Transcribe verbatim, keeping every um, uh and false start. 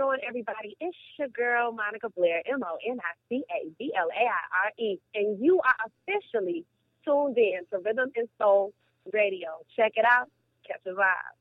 going, everybody? It's your girl, Monica Blair, M O N I C A B L A I R E, and you are officially tuned in to Rhythm and Soul Radio. Check it out. Catch a vibe.